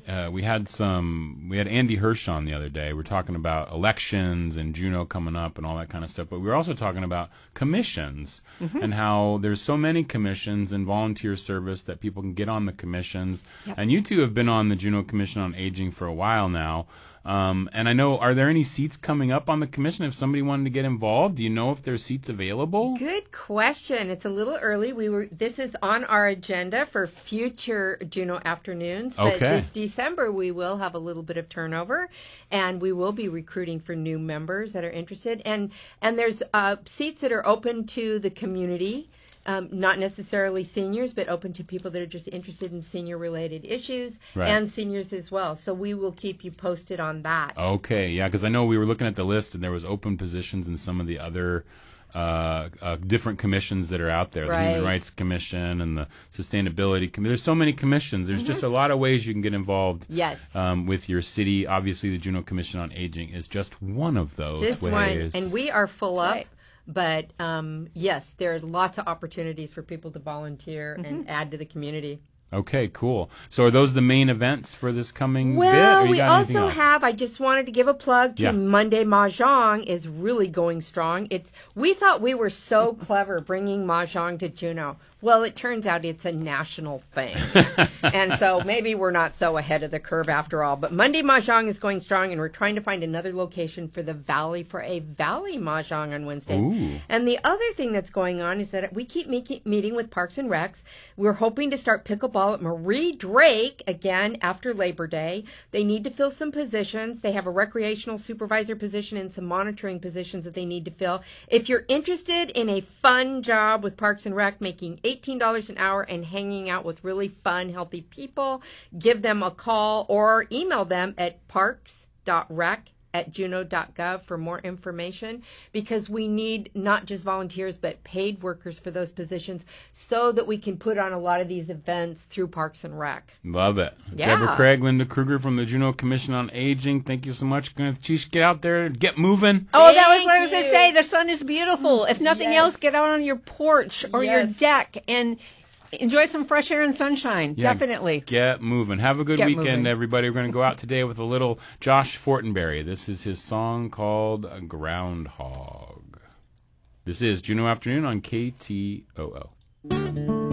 we had Andy Hirsch on the other day. We're talking about elections and Juneau coming up and all that kind of stuff. But we were also talking about commissions and how there's so many commissions and volunteer service that people can get on the commissions. Yep. And you two have been on the Juneau Commission on Aging for a while now. And I know, are there any seats coming up on the commission if somebody wanted to get involved? Do you know if there's seats available? Good question. It's a little early. This is on our agenda for future Juneau afternoons. But this December, we will have a little bit of turnover, and we will be recruiting for new members that are interested. And there's seats that are open to the community. Not necessarily seniors, but open to people that are just interested in senior-related issues and seniors as well. So we will keep you posted on that. Okay, yeah, because I know we were looking at the list, and there was open positions in some of the other different commissions that are out there. The Human Rights Commission and the Sustainability Commission. There's so many commissions. There's just a lot of ways you can get involved with your city. Obviously, the Juneau Commission on Aging is just one of those ways. One. And we are full up. But, yes, there are lots of opportunities for people to volunteer and add to the community. Okay, cool. So are those the main events for this coming bit? Well, we also have, I just wanted to give a plug to Monday Mahjong is really going strong. We thought we were so clever bringing Mahjong to Juneau. Well, it turns out it's a national thing. And so maybe we're not so ahead of the curve after all. But Monday Mahjong is going strong, and we're trying to find another location for the Valley for a Valley Mahjong on Wednesdays. Ooh. And the other thing that's going on is that we keep meeting with Parks and Recs. We're hoping to start pickleball at Marie Drake again after Labor Day. They need to fill some positions. They have a recreational supervisor position and some monitoring positions that they need to fill. If you're interested in a fun job with Parks and Rec, making $18 an hour and hanging out with really fun, healthy people, give them a call or email them at parks.rec@juneau.gov for more information, because we need not just volunteers but paid workers for those positions so that we can put on a lot of these events through Parks and Rec. Love it. Yeah. Deborah Craig, Linda Kruger from the Juneau Commission on Aging, thank you so much. Get out there and get moving. Oh, that was what I was going to say. The sun is beautiful. If nothing else, get out on your porch or your deck and enjoy some fresh air and sunshine. Yeah, definitely. Get moving. Have a good weekend, everybody. We're going to go out today with a little Josh Fortenberry. This is his song called Groundhog. This is Juneau Afternoon on KTOO.